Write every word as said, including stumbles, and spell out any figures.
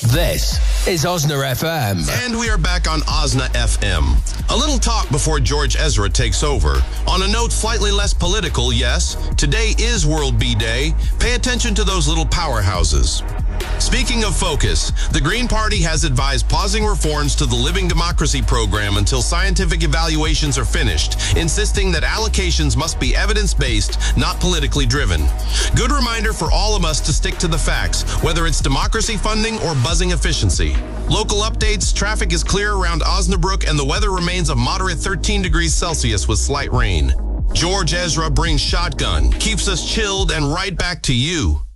This is Osna F M. And we are back on Osna F M. A little talk before George Ezra takes over. On a note slightly less political, yes, today is World Bee Day. Pay attention to those little powerhouses. Speaking of focus, the Green Party has advised pausing reforms to the Living Democracy program until scientific evaluations are finished, insisting that allocations must be evidence-based, not politically driven. Good reminder for all of us to stick to the facts, whether it's democracy funding or buzzing efficiency. Local updates: traffic is clear around Osnabrück and the weather remains a moderate thirteen degrees Celsius with slight rain. George Ezra brings shotgun, keeps us chilled, and right back to you.